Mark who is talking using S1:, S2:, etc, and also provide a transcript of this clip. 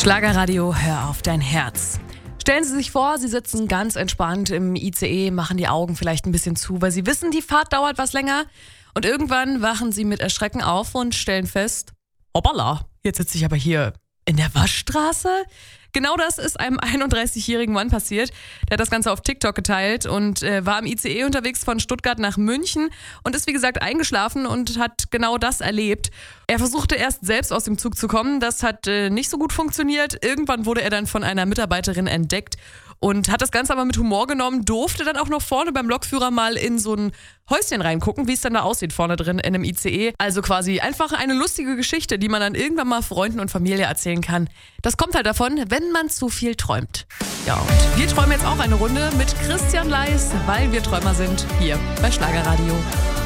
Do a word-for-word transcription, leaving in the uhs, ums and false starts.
S1: Schlagerradio, hör auf dein Herz. Stellen Sie sich vor, Sie sitzen ganz entspannt im I C E, machen die Augen vielleicht ein bisschen zu, weil Sie wissen, die Fahrt dauert was länger. Und irgendwann wachen Sie mit Erschrecken auf und stellen fest, hoppala, jetzt sitze ich aber hier in der Waschstraße? Genau das ist einem einunddreißigjährigen Mann passiert. Der hat das Ganze auf TikTok geteilt und äh, war im I C E unterwegs von Stuttgart nach München und ist wie gesagt eingeschlafen und hat genau das erlebt. Er versuchte erst selbst aus dem Zug zu kommen, das hat äh, nicht so gut funktioniert. Irgendwann wurde er dann von einer Mitarbeiterin entdeckt und hat das Ganze aber mit Humor genommen, durfte dann auch noch vorne beim Lokführer mal in so ein Häuschen reingucken, wie es dann da aussieht vorne drin in einem I C E. Also quasi einfach eine lustige Geschichte, die man dann irgendwann mal Freunden und Familie erzählen kann. Das kommt halt davon, wenn man zu viel träumt. Ja, und wir träumen jetzt auch eine Runde mit Christian Leis, weil wir Träumer sind, hier bei Schlagerradio.